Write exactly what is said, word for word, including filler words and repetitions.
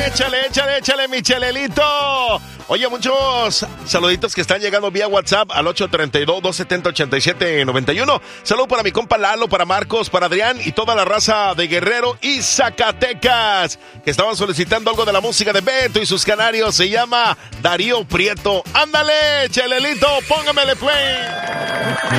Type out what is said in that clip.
Échale, échale, échale, mi Chelelito. Oye, muchos saluditos que están llegando vía WhatsApp al ocho tres dos, dos siete cero, ocho siete nueve uno. Saludo para mi compa Lalo, para Marcos, para Adrián y toda la raza de Guerrero y Zacatecas que estaban solicitando algo de la música de Beto y sus canarios. Se llama Darío Prieto. Ándale, Chelelito, póngamele play.